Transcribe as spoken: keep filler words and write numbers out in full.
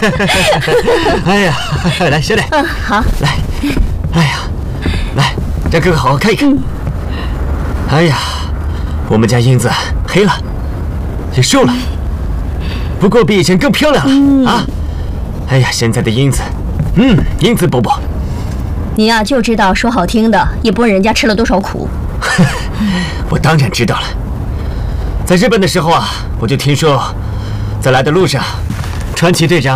哎呀，来，小脸， 嗯，好， 来，哎呀，来，让哥哥好好看一看。嗯、哎呀，我们家英子黑了，也瘦了，不过比以前更漂亮了、嗯、啊！哎呀，现在的英子，嗯，英子伯伯， 你呀、啊、就知道说好听的，也不问人家吃了多少苦。 我当然知道了。在日本的时候啊，我就听说，在来的路上，川崎队长